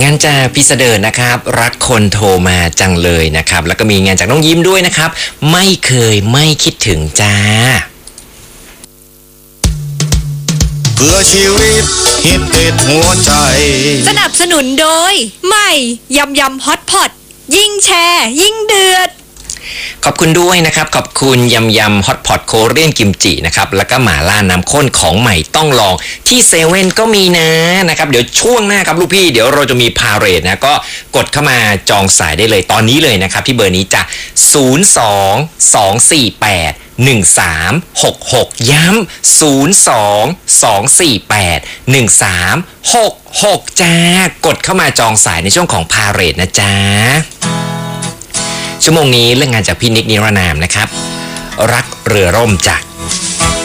งานจากพี่เสดิร์ดนะครับรักคนโทรมาจังเลยนะครับแล้วก็มีงานจากน้องยิ้มด้วยนะครับไม่เคยไม่คิดถึงจ้าเพื่อชีวิตฮิตติดหัวใจสนับสนุนโดยใหม่ยำฮอตพอตยิ่งแชร์ยิ่งเดือดขอบคุณด้วยนะครับขอบคุณยำฮอตพอตโคเรียนกิมจินะครับแล้วก็หม่าล่าน้ำข้นของใหม่ต้องลองที่เซเว่นก็มีนะครับเดี๋ยวช่วงหน้าครับลูกพี่เดี๋ยวเราจะมีพาเรดนะก็กดเข้ามาจองสายได้เลยตอนนี้เลยนะครับที่เบอร์นี้จะ022481366ย้ำ022481366จ้ากดเข้ามาจองสายในช่วงของพาเรดนะจ๊ะชั่วโมงนี้เรื่องงานจากพี่นิกนิรนามนะครับรักเรือร่มจาก